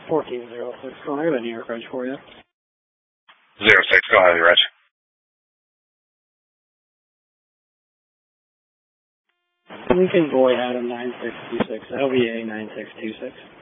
1406, go ahead, New York Reg for you. 06, go ahead, Reg. Lincoln Boy Adam 9626, LVA 9626.